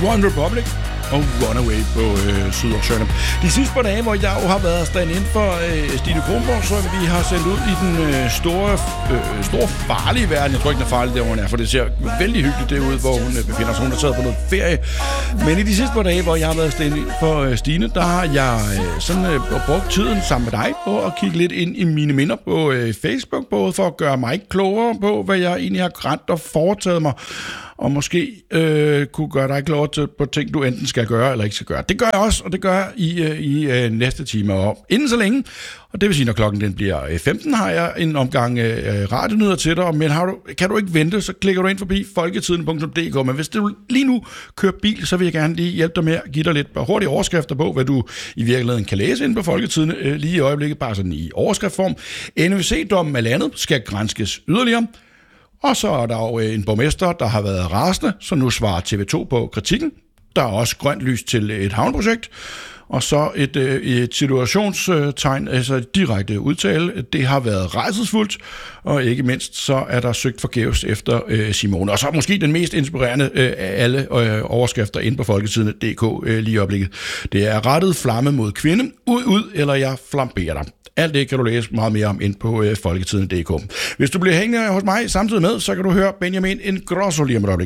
One Republic og Runaway på Sydøstjylland. De sidste par dage, hvor jeg jo har været stand inden for Stine Kronborg, så vi har sendt ud i den store farlige verden. Jeg tror ikke, den er farlig, der hvor hun er, for det ser vældig hyggeligt derude, hvor hun befinder sig. Hun har taget på noget ferie. Men i de sidste par dage, hvor jeg har været stand inden for Stine, der har jeg brugt tiden sammen med dig på at kigge lidt ind i mine minder på Facebook, både for at gøre mig klogere på, hvad jeg egentlig har grænt og foretaget mig, og måske kunne gøre dig klogere på ting, du enten skal gøre eller ikke skal gøre. Det gør jeg også, og det gør jeg i næste time. Og inden så længe, og det vil sige, når klokken den bliver 15, har jeg en omgang radionyheder til dig, men kan du ikke vente, så klikker du ind forbi folketiden.dk. Men hvis du lige nu kører bil, så vil jeg gerne lige hjælpe dig med at give dig lidt hurtige overskrifter på, hvad du i virkeligheden kan læse inde på Folketiden lige i øjeblikket, bare sådan i overskriftform. NVC-dommen af landet skal granskes yderligere. Og så er der jo en borgmester, der har været rasende, så nu svarer TV2 på kritikken. Der er også grønt lys til et havneprojekt. Og så et situationstegn, altså et direkte udtale. Det har været rædselsfuldt, og ikke mindst så er der søgt forgæves efter Simone. Og så måske den mest inspirerende af alle overskrifter inde på folketiden.dk lige i øjeblikket. Det er rettet flamme mod kvinde. Ud, eller jeg flamberer dig. Alt det kan du læse meget mere om ind på folketiden.dk. Hvis du bliver hængende hos mig samtidig med, så kan du høre Benjamin Ingrosso lige om et øjeblik.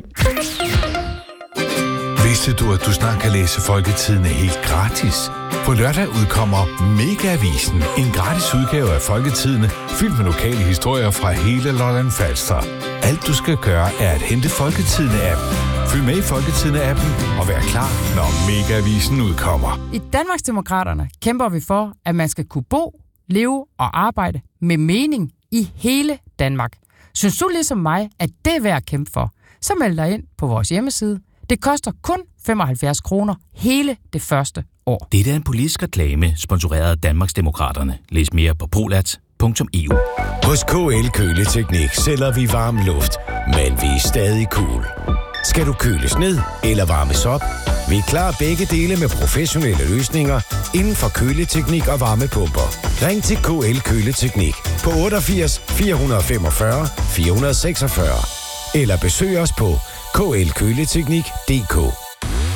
Vidste du, at du snart kan læse Folketiden helt gratis? På lørdag udkommer Mega-avisen, en gratis udgave af Folketiden, fyldt med lokale historier fra hele Lolland Falster. Alt du skal gøre, er at hente Folketiden-appen. Følg med i Folketiden-appen og vær klar, når Mega-avisen udkommer. I Danmarksdemokraterne kæmper vi for, at man skal kunne bo, leve og arbejde med mening i hele Danmark. Synes du ligesom mig, at det er værd at kæmpe for, så meld dig ind på vores hjemmeside. Det koster kun 75 kroner hele det første år. Det er en politisk reklame, sponsoreret af Danmarksdemokraterne. Læs mere på polat.eu. Hos KL Køleteknik sælger vi varm luft, men vi er stadig cool. Skal du køles ned eller varmes op? Vi klarer begge dele med professionelle løsninger inden for køleteknik og varmepumper. Ring til KL Køleteknik på 88 445 446 eller besøg os på klkøleteknik.dk.